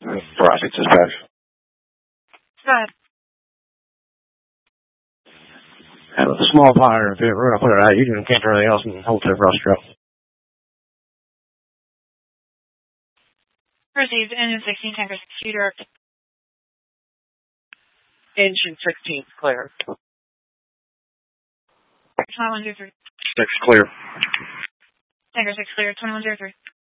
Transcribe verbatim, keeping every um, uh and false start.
Forensics dispatch. Go ahead. Have a small fire. If we're going to put it out, you can can't do anything else and hold it across the truck. Received. Engine sixteen, tanker six, direct. Engine sixteen, clear. twenty-one zero three. Six clear. Tanker six, clear. twenty-one zero three.